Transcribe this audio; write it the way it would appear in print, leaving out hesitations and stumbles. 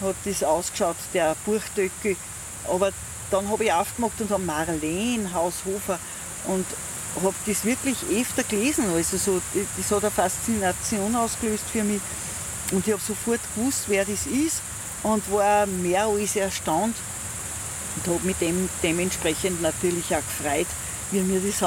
hat das ausgeschaut, der Buchdeckel. Aber dann habe ich aufgemacht und habe Marlene Haushofer und habe das wirklich öfter gelesen. Also so, das hat eine Faszination ausgelöst für mich. Und ich habe sofort gewusst, wer das ist und war mehr als erstaunt und habe mich dementsprechend natürlich auch gefreut, wie mir das